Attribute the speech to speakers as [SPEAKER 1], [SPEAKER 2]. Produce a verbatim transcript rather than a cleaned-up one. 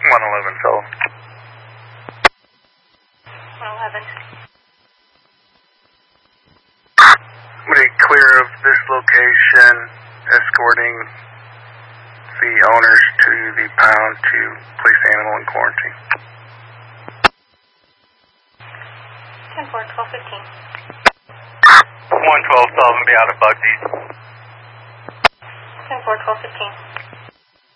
[SPEAKER 1] one eleven, so.
[SPEAKER 2] one eleven.
[SPEAKER 1] Somebody clear of this location, escorting the owners to the pound to place the animal in quarantine.
[SPEAKER 2] ten four, twelve fifteen.
[SPEAKER 3] one twelve, Sullivan, be out of Bugsy.
[SPEAKER 2] ten four, twelve fifteen.